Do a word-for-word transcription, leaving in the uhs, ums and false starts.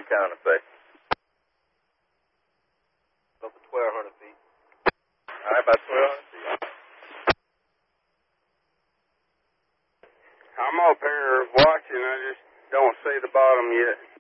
you kind of say? Over twelve hundred feet. All right, about twelve hundred feet. I'm up here watching. I just don't see the bottom yet.